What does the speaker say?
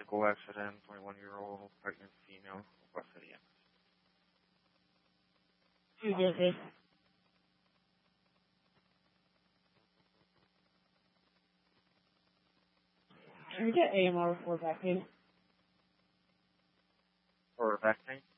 vehicle accident, 21-year-old pregnant female, requested EMS. New Jersey. Can we get AMR for vaccine? For vaccine?